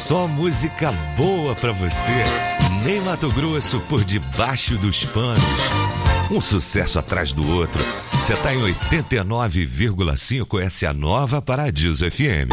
Só música boa pra você. Nem Mato Grosso por debaixo dos panos. Um sucesso atrás do outro. Você tá em 89,5, essa é a nova Paradiso FM.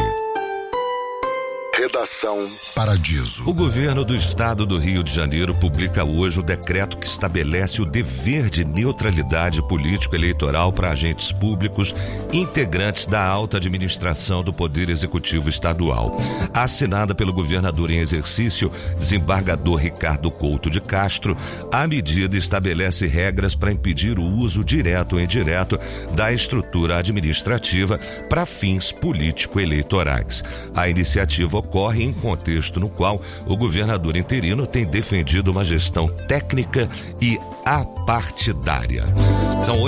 Redação Paradiso. O governo do estado do Rio de Janeiro publica hoje o decreto que estabelece o dever de neutralidade político-eleitoral para agentes públicos integrantes da alta administração do Poder Executivo Estadual. Assinada pelo governador em exercício, desembargador Ricardo Couto de Castro, a medida estabelece regras para impedir o uso direto ou indireto da estrutura administrativa para fins político-eleitorais. A iniciativa ocorre em contexto no qual o governador interino tem defendido uma gestão técnica e apartidária. São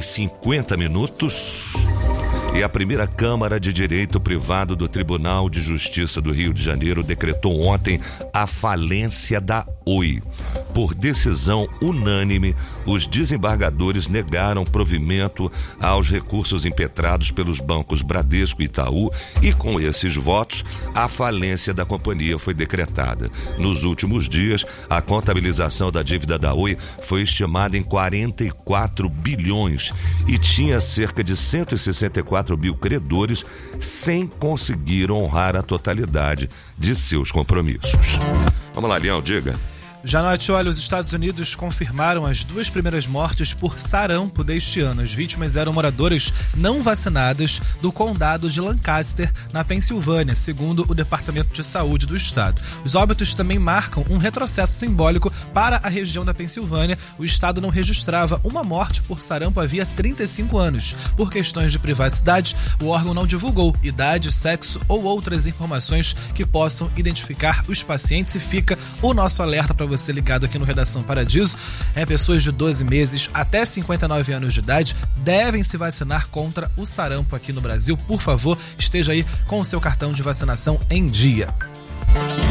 8h50 e a primeira Câmara de Direito Privado do Tribunal de Justiça do Rio de Janeiro decretou ontem a falência da Oi. Por decisão unânime, os desembargadores negaram provimento aos recursos impetrados pelos bancos Bradesco e Itaú e, com esses votos, a falência da companhia foi decretada. Nos últimos dias, a contabilização da dívida da Oi foi estimada em 44 bilhões e tinha cerca de 164 mil credores sem conseguir honrar a totalidade de seus compromissos. Vamos lá, Leão, diga. Janote, olha, os Estados Unidos confirmaram as 2 primeiras mortes por sarampo deste ano. As vítimas eram moradoras não vacinadas do condado de Lancaster, na Pensilvânia, segundo o Departamento de Saúde do estado. Os óbitos também marcam um retrocesso simbólico para a região da Pensilvânia. O estado não registrava uma morte por sarampo havia 35 anos. Por questões de privacidade, o órgão não divulgou idade, sexo ou outras informações que possam identificar os pacientes, e fica o nosso alerta para você ligado aqui no Redação Paradiso. Pessoas de 12 meses até 59 anos de idade devem se vacinar contra o sarampo aqui no Brasil. Por favor, esteja aí com o seu cartão de vacinação em dia.